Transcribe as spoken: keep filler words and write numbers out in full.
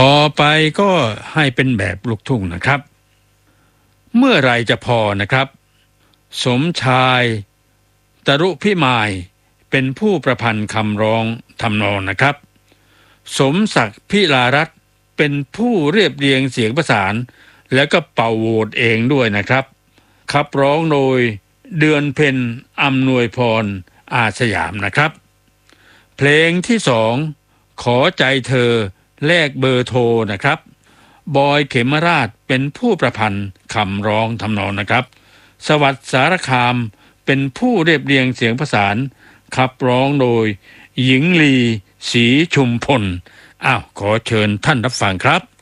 ต่อไปก็ให้เป็นแบบลูกทุ่งนะครับเมื่อไรจะพอนะครับสมชายตรุพิมายเป็นผู้ประพันธ์คำร้องทำนองนะครับสมศักดิ์พิลารัตน์เป็นผู้เรียบเรียงเสียงประสานแล้วก็เป่าโหวตเองด้วยนะครับขับร้องโดยเดือนเพ็ญอำนวยพรอาสยามนะครับเพลงที่สองขอใจเธอแลกเบอร์โทรนะครับบอยเขมราชเป็นผู้ประพันธ์คำร้องทำนองนะครับสวัสดิ์สารคามเป็นผู้เรียบเรียงเสียงประสานขับร้องโดยหญิงลีศรีชุมพลอ้าวขอเชิญท่านรับฟังครับ